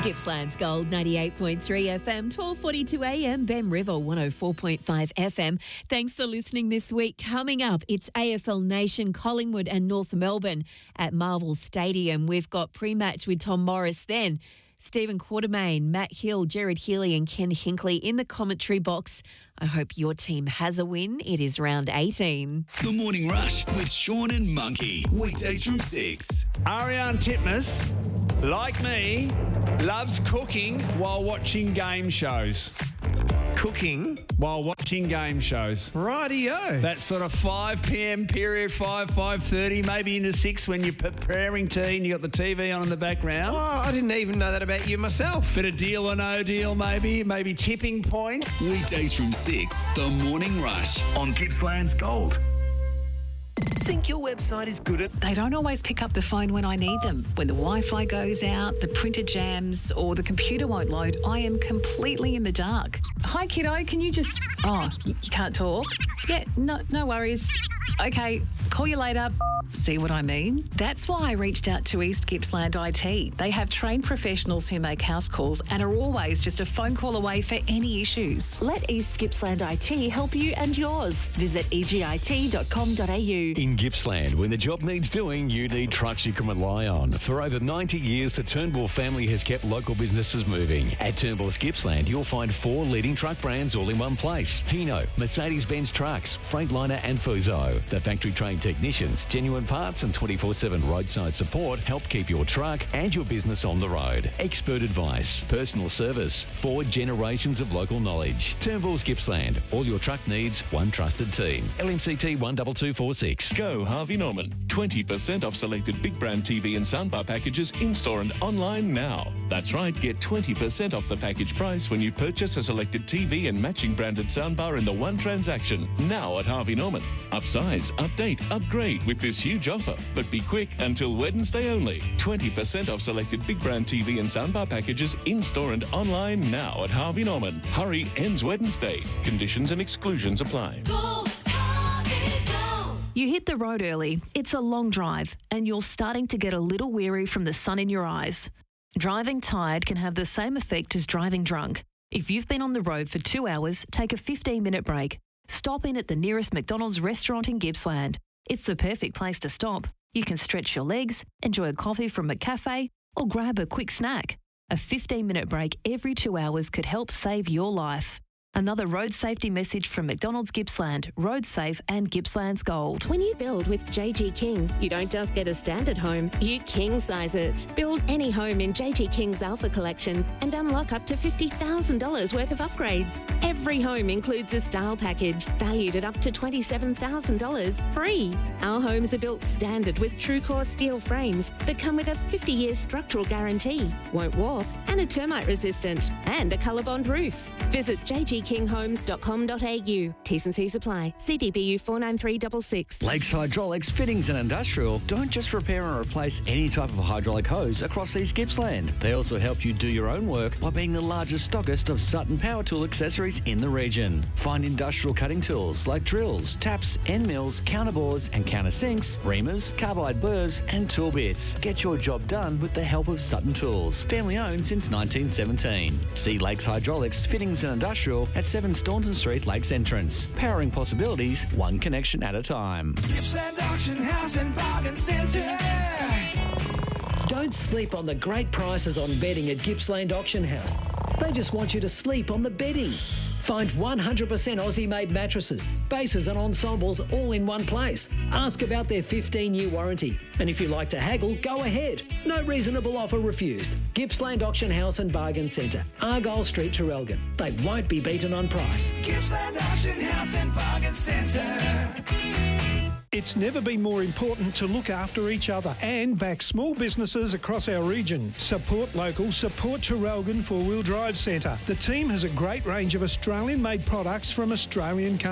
Gippsland's Gold 98.3 FM, 12:42 AM, Ben River 104.5 FM. Thanks for listening this week. Coming up, it's AFL Nation, Collingwood and North Melbourne at Marvel Stadium. We've got pre-match with Tom Morris then. Stephen Quartermain, Matt Hill, Jared Healy and Ken Hinkley in the commentary box. I hope your team has a win. It is round 18. The Morning Rush with Sean and Monkey. Weekdays from 6. Ariane Titmus, like me, loves cooking while watching game shows. Cooking? While watching game shows. Rightio. That sort of 5 p.m. period, 5:30, maybe into 6 when you're preparing tea and you got the TV on in the background. Oh, I didn't even know that about you myself. Bit of Deal or No Deal maybe Tipping Point. Weekdays from 6. The Morning Rush on Gippsland's Gold. Think your website is good at... They don't always pick up the phone when I need them. When the Wi-Fi goes out, the printer jams, or the computer won't load, I am completely in the dark. Hi, kiddo, can you just... Oh, you can't talk? Yeah, no worries. Okay, call you later. See what I mean? That's why I reached out to East Gippsland IT. They have trained professionals who make house calls and are always just a phone call away for any issues. Let East Gippsland IT help you and yours. Visit egit.com.au. In Gippsland, when the job needs doing, you need trucks you can rely on. For over 90 years, the Turnbull family has kept local businesses moving. At Turnbull's Gippsland, you'll find 4 leading truck brands all in one place. Hino, Mercedes-Benz Trucks, Freightliner and Fuso. The factory-trained technicians, genuine parts and 24/7 roadside support help keep your truck and your business on the road. Expert advice, personal service, 4 generations of local knowledge. Turnbull's Gippsland, all your truck needs, one trusted team. LMCT 12246. Go Harvey Norman. 20% off selected big brand TV and soundbar packages in-store and online now. That's right, get 20% off the package price when you purchase a selected TV and matching branded soundbar in the one transaction. Now at Harvey Norman. Upsize, update, upgrade with this huge offer. But be quick, until Wednesday only. 20% off selected big brand TV and soundbar packages in-store and online now at Harvey Norman. Hurry, ends Wednesday. Conditions and exclusions apply. You hit the road early, it's a long drive, and you're starting to get a little weary from the sun in your eyes. Driving tired can have the same effect as driving drunk. If you've been on the road for 2 hours, take a 15-minute break. Stop in at the nearest McDonald's restaurant in Gippsland. It's the perfect place to stop. You can stretch your legs, enjoy a coffee from McCafe, or grab a quick snack. A 15-minute break every 2 hours could help save your life. Another road safety message from McDonald's Gippsland, Road Safe and Gippsland's Gold. When you build with JG King, you don't just get a standard home, you king-size it. Build any home in JG King's Alpha Collection and unlock up to $50,000 worth of upgrades. Every home includes a style package valued at up to $27,000 free. Our homes are built standard with TrueCore steel frames that come with a 50-year structural guarantee, won't warp, and are termite resistant, and a ColourBond roof. Visit jgkinghomes.com.au. T's and C's apply. CDBU 49366. Lakes Hydraulics Fittings and Industrial don't just repair and replace any type of hydraulic hose across East Gippsland. They also help you do your own work by being the largest stockist of Sutton Power Tool accessories in the region. Find industrial cutting tools like drills, taps, end mills, counterbores and countersinks, reamers, carbide burrs and tool bits. Get your job done with the help of Sutton Tools. Family owned since 1917. See Lakes Hydraulics Fittings and Industrial at 7 Staunton Street, Lakes Entrance. Powering possibilities, one connection at a time. Gippsland Auction House and Bargain Centre. Don't sleep on the great prices on bedding at Gippsland Auction House. They just want you to sleep on the bedding. Find 100% Aussie-made mattresses, bases and ensembles all in one place. Ask about their 15-year warranty. And if you like to haggle, go ahead. No reasonable offer refused. Gippsland Auction House and Bargain Centre, Argyle Street, Traralgon. They won't be beaten on price. Gippsland Auction House and Bargain Centre. It's never been more important to look after each other and back small businesses across our region. Support local, support Traralgon 4-Wheel Drive Centre. The team has a great range of Australian-made products from Australian companies.